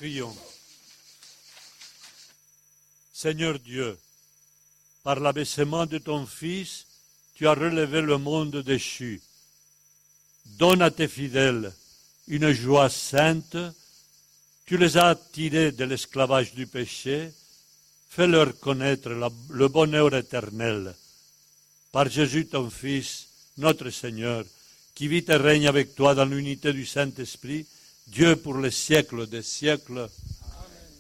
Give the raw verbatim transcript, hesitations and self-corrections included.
Prions. Seigneur Dieu, par l'abaissement de ton Fils, tu as relevé le monde déchu. Donne à tes fidèles une joie sainte. Tu les as tirés de l'esclavage du péché. Fais-leur connaître la, le bonheur éternel. Par Jésus ton Fils, notre Seigneur, qui vit et règne avec toi dans l'unité du Saint-Esprit, Dieu pour les siècles des siècles.